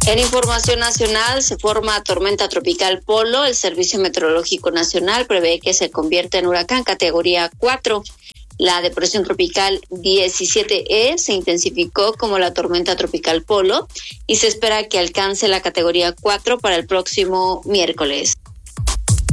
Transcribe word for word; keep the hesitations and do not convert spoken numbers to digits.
En información nacional, se forma tormenta tropical Polo. El Servicio Meteorológico Nacional prevé que se convierta en huracán categoría cuatro. La depresión tropical diecisiete E se intensificó como la tormenta tropical Polo y se espera que alcance la categoría cuatro para el próximo miércoles.